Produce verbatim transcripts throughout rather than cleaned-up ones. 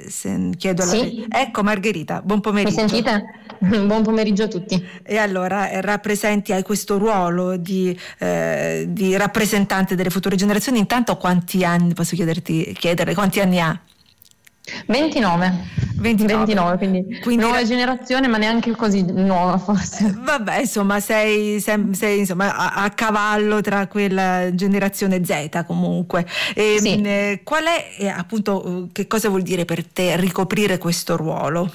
se, se chiedo alla... Sì. Ecco Margherita, buon pomeriggio. Mi sentite? Buon pomeriggio a tutti. E allora eh, rappresenti, hai questo ruolo di, eh, di rappresentante delle future generazioni. Intanto quanti anni, posso chiederti, chiedere quanti anni ha? ventinove. ventinove. ventinove, quindi, quindi nuova ra- generazione, ma neanche così nuova forse. Eh, vabbè, insomma, sei, sei, sei insomma, a, a cavallo tra quella generazione Z comunque. E, sì. eh, qual è eh, appunto, che cosa vuol dire per te ricoprire questo ruolo?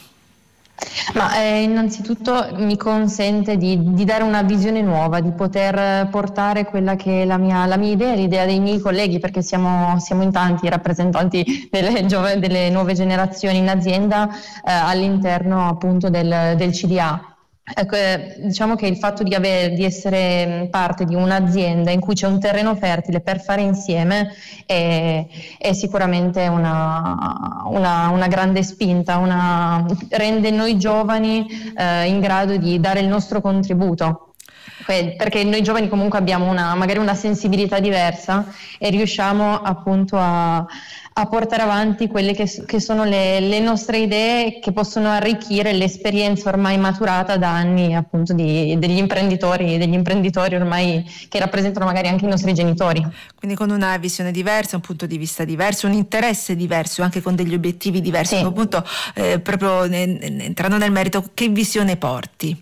Ma eh, innanzitutto mi consente di, di dare una visione nuova, di poter portare quella che è la mia, la mia idea, l'idea dei miei colleghi, perché siamo, siamo in tanti rappresentanti delle, giove, delle nuove generazioni in azienda eh, all'interno appunto del, del C D A. Ecco, eh, diciamo che il fatto di, avere, di essere parte di un'azienda in cui c'è un terreno fertile per fare insieme è, è sicuramente una, una, una grande spinta, una, rende noi giovani eh, in grado di dare il nostro contributo. Perché noi giovani comunque abbiamo una, magari una sensibilità diversa e riusciamo appunto a, a portare avanti quelle che, che sono le, le nostre idee, che possono arricchire l'esperienza ormai maturata da anni appunto di, degli imprenditori, degli imprenditori ormai che rappresentano magari anche i nostri genitori. Quindi con una visione diversa, un punto di vista diverso, un interesse diverso, anche con degli obiettivi diversi. Sì. Appunto, eh, proprio entrando nel merito, che visione porti?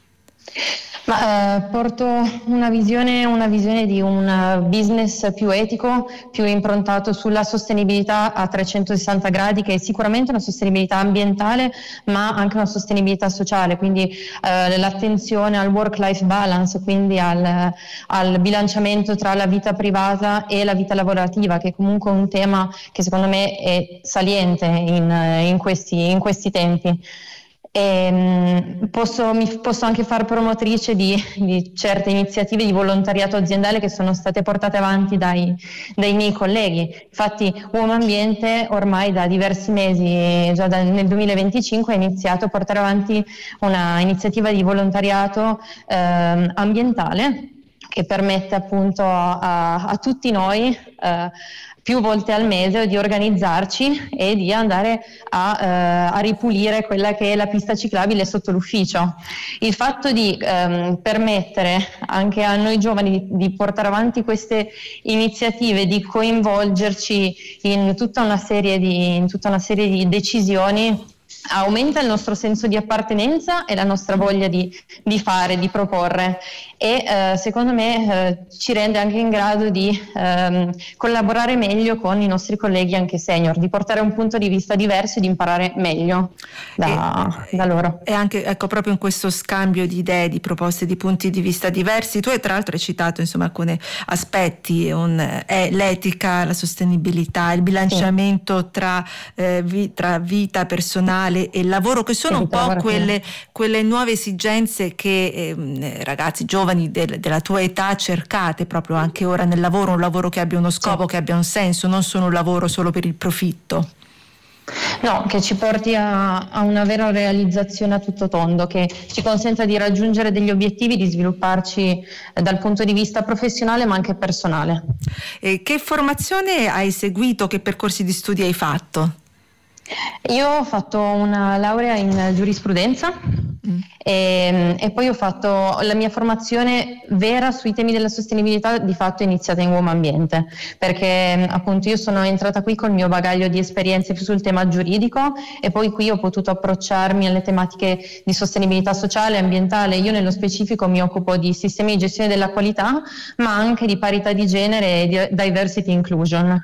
Ma, eh, porto una visione, una visione di un business più etico, più improntato sulla sostenibilità a trecentosessanta gradi, che è sicuramente una sostenibilità ambientale ma anche una sostenibilità sociale, quindi eh, l'attenzione al work-life balance, quindi al, al bilanciamento tra la vita privata e la vita lavorativa, che è comunque un tema che secondo me è saliente in, in, questi, in questi tempi. E posso, mi posso anche far promotrice di, di certe iniziative di volontariato aziendale che sono state portate avanti dai, dai miei colleghi. Infatti Uomo Ambiente ormai da diversi mesi, già da, nel duemilaventicinque, ha iniziato a portare avanti una iniziativa di volontariato eh, ambientale che permette appunto a, a tutti noi eh, più volte al mese di organizzarci e di andare a, eh, a ripulire quella che è la pista ciclabile sotto l'ufficio. Il fatto di ehm, permettere anche a noi giovani di, di portare avanti queste iniziative, di coinvolgerci in tutta una serie di, in tutta una serie di decisioni, aumenta il nostro senso di appartenenza e la nostra voglia di, di fare, di proporre, e eh, secondo me eh, ci rende anche in grado di ehm, collaborare meglio con i nostri colleghi anche senior, di portare un punto di vista diverso e di imparare meglio da, e, da loro. E anche ecco proprio in questo scambio di idee, di proposte, di punti di vista diversi, tu hai tra l'altro hai citato insomma alcuni aspetti, un, è l'etica, la sostenibilità, il bilanciamento sì. tra, eh, vi, tra vita personale e il lavoro, che sono un po' quelle, quelle nuove esigenze che eh, ragazzi giovani del, della tua età cercate proprio anche ora nel lavoro, un lavoro che abbia uno scopo, sì. che abbia un senso, non solo un lavoro solo per il profitto. No, che ci porti a, a una vera realizzazione a tutto tondo, che ci consenta di raggiungere degli obiettivi, di svilupparci eh, dal punto di vista professionale ma anche personale. E che formazione hai seguito, che percorsi di studi hai fatto? Io ho fatto una laurea in giurisprudenza mm. e, e poi ho fatto la mia formazione vera sui temi della sostenibilità, di fatto è iniziata in Uomo Ambiente, perché appunto io sono entrata qui col mio bagaglio di esperienze più sul tema giuridico e poi qui ho potuto approcciarmi alle tematiche di sostenibilità sociale e ambientale. Io nello specifico mi occupo di sistemi di gestione della qualità, ma anche di parità di genere e di diversity inclusion.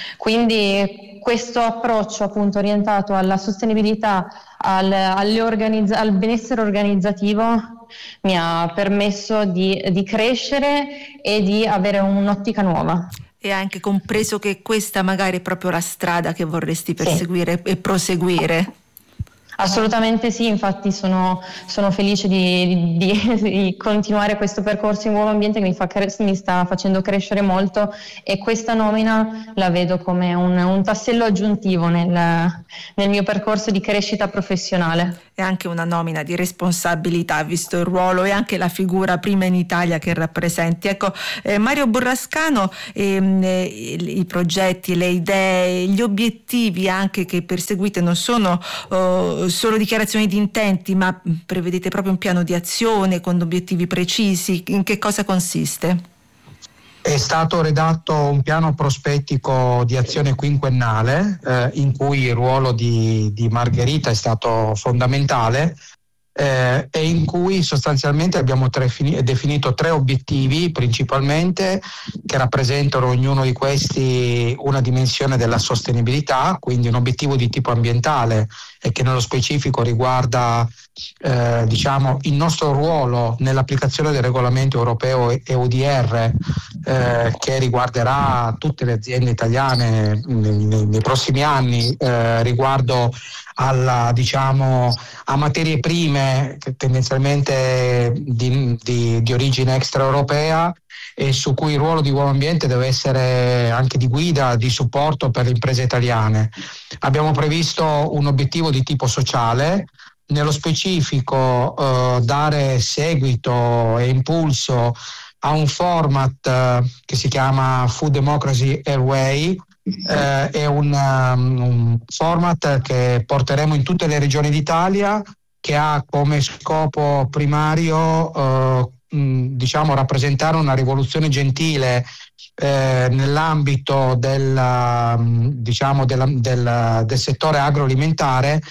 Quindi questo approccio appunto orientato alla sostenibilità, al, alle organizza- al benessere organizzativo mi ha permesso di, di crescere e di avere un'ottica nuova. E anche compreso che questa magari è proprio la strada che vorresti perseguire sì. e proseguire? Assolutamente sì, infatti sono, sono felice di, di, di continuare questo percorso in Nuovo Ambiente che mi, fa, mi sta facendo crescere molto, e questa nomina la vedo come un, un tassello aggiuntivo nel, nel mio percorso di crescita professionale. È anche una nomina di responsabilità, visto il ruolo e anche la figura prima in Italia che rappresenti. Ecco, eh, Mario Burrascano, ehm, eh, i progetti, le idee, gli obiettivi anche che perseguite non sono oh, solo dichiarazioni di intenti, ma prevedete proprio un piano di azione con obiettivi precisi. In che cosa consiste? È stato redatto un piano prospettico di azione quinquennale eh, in cui il ruolo di, di Margherita è stato fondamentale eh, e in cui sostanzialmente abbiamo tre, definito tre obiettivi principalmente, che rappresentano ognuno di questi una dimensione della sostenibilità, quindi un obiettivo di tipo ambientale e che nello specifico riguarda eh, diciamo il nostro ruolo nell'applicazione del regolamento europeo E U D R eh, che riguarderà tutte le aziende italiane nei, nei, nei prossimi anni eh, riguardo alla, diciamo, a materie prime che tendenzialmente di, di, di origine extraeuropea, e su cui il ruolo di Nuovo Ambiente deve essere anche di guida, di supporto per le imprese italiane. Abbiamo previsto un obiettivo di tipo sociale, nello specifico eh, dare seguito e impulso a un format eh, che si chiama Food Democracy Airway. Eh, è un, um, un format che porteremo in tutte le regioni d'Italia, che ha come scopo primario eh, mh, diciamo rappresentare una rivoluzione gentile eh, nell'ambito del, diciamo della, del, del settore agroalimentare,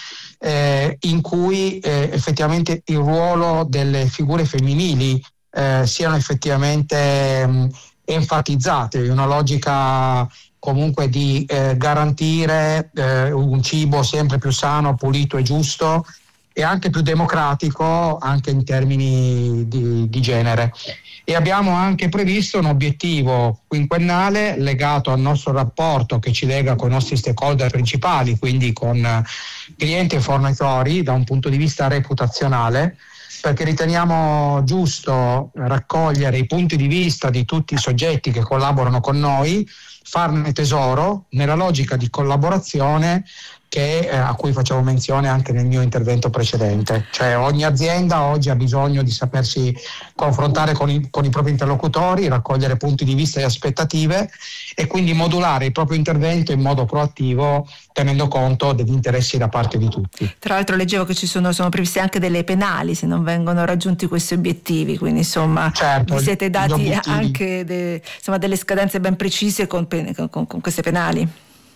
eh, in cui eh, effettivamente il ruolo delle figure femminili eh, siano effettivamente mh, enfatizzate in una logica comunque di eh, garantire eh, un cibo sempre più sano, pulito e giusto, e anche più democratico anche in termini di, di genere. E abbiamo anche previsto un obiettivo quinquennale legato al nostro rapporto che ci lega con i nostri stakeholder principali, quindi con clienti e fornitori da un punto di vista reputazionale, perché riteniamo giusto raccogliere i punti di vista di tutti i soggetti che collaborano con noi, farne tesoro nella logica di collaborazione che, eh, a cui facevo menzione anche nel mio intervento precedente. Cioè ogni azienda oggi ha bisogno di sapersi confrontare con i, con i propri interlocutori, raccogliere punti di vista e aspettative, e quindi modulare il proprio intervento in modo proattivo, tenendo conto degli interessi da parte di tutti. Tra l'altro leggevo che ci sono, sono previste anche delle penali se non vengono raggiunti questi obiettivi, quindi insomma certo, vi siete dati anche de, insomma, delle scadenze ben precise con, con, con queste penali.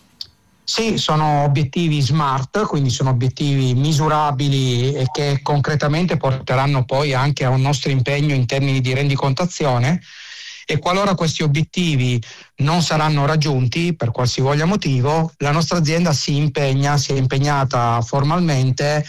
Sì, sono obiettivi smart, quindi sono obiettivi misurabili e che concretamente porteranno poi anche a un nostro impegno in termini di rendicontazione, e qualora questi obiettivi non saranno raggiunti per qualsivoglia motivo, la nostra azienda si impegna, si è impegnata formalmente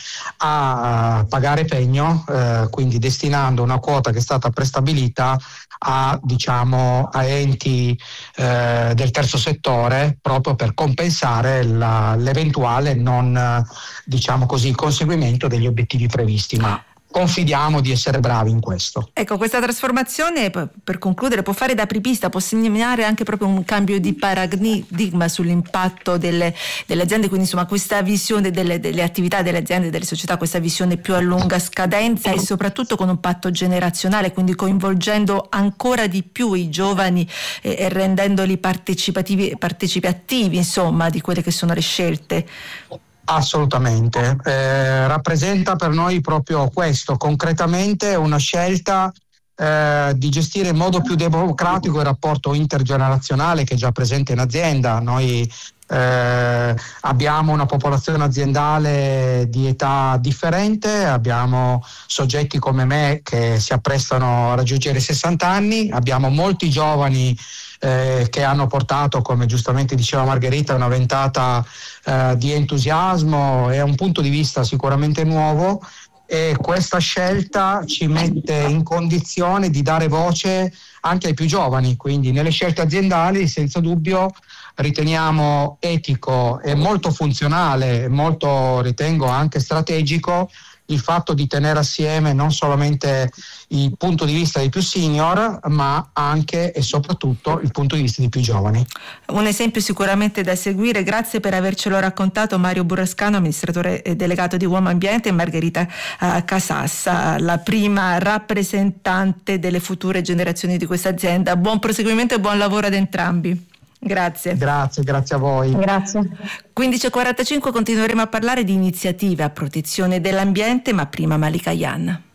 a pagare pegno, eh, quindi destinando una quota che è stata prestabilita a, diciamo, a enti eh, del terzo settore, proprio per compensare la, l'eventuale non, diciamo così, conseguimento degli obiettivi previsti, ma confidiamo di essere bravi in questo. Ecco, questa trasformazione, per concludere, può fare da apripista, può segnare anche proprio un cambio di paradigma sull'impatto delle, delle aziende, quindi insomma questa visione delle, delle attività delle aziende, delle società, questa visione più a lunga scadenza e soprattutto con un patto generazionale, quindi coinvolgendo ancora di più i giovani e, e rendendoli partecipativi, partecipi attivi, insomma, di quelle che sono le scelte. Assolutamente, eh, rappresenta per noi proprio questo, concretamente una scelta eh, di gestire in modo più democratico il rapporto intergenerazionale che è già presente in azienda. Noi eh, abbiamo una popolazione aziendale di età differente, abbiamo soggetti come me che si apprestano a raggiungere i sessanta anni, abbiamo molti giovani Eh, che hanno portato, come giustamente diceva Margherita, una ventata eh, di entusiasmo e un punto di vista sicuramente nuovo, e questa scelta ci mette in condizione di dare voce anche ai più giovani, quindi nelle scelte aziendali senza dubbio riteniamo etico e molto funzionale, molto ritengo anche strategico il fatto di tenere assieme non solamente il punto di vista dei più senior, ma anche e soprattutto il punto di vista dei più giovani. Un esempio sicuramente da seguire. Grazie per avercelo raccontato Mario Burrascano, amministratore delegato di Uomo Ambiente, e Margherita uh, Casassa, la prima rappresentante delle future generazioni di questa azienda. Buon proseguimento e buon lavoro ad entrambi. Grazie. Grazie, grazie a voi. Grazie. quindici e quarantacinque continueremo a parlare di iniziative a protezione dell'ambiente, ma prima Malika Ayane.